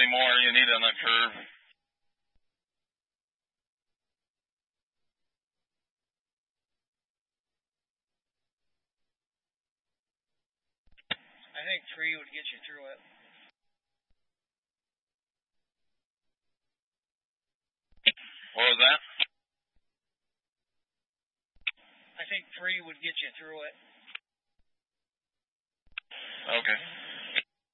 many more you need on the curve? I think 3 would get you through it. What was that? I think 3 would get you through it. Okay.